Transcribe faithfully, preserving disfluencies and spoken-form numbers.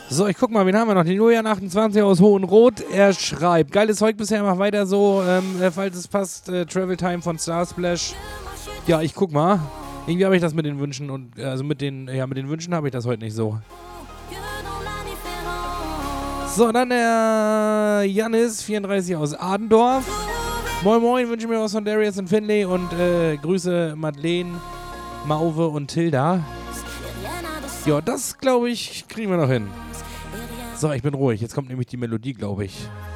So, ich guck mal, wen haben wir noch? Den Julian achtundzwanzig aus Hohenroth. Er schreibt, geiles Zeug bisher, mach weiter so, ähm, äh, falls es passt, äh, Travel Time von Starsplash. Ja, ich guck mal. Irgendwie habe ich das mit den Wünschen und, äh, also mit den, ja, mit den Wünschen habe ich das heute nicht so. So, dann der Jannis, vierunddreißig aus Adendorf. Moin Moin, wünsche mir was von Darius und Finlay und äh, Grüße Madeleine, Mauve und Tilda. Ja, das glaube ich, kriegen wir noch hin. So, ich bin ruhig. Jetzt kommt nämlich die Melodie, glaube ich.